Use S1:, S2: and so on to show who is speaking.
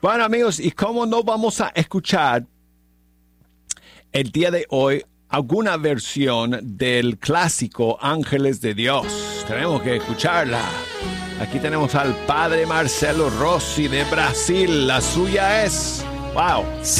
S1: Bueno, amigos, ¿y cómo no vamos a escuchar el día de hoy alguna versión del clásico Ángeles de Dios? Tenemos que escucharla. Aquí tenemos al padre Marcelo Rossi de Brasil. La suya es... ¡Wow!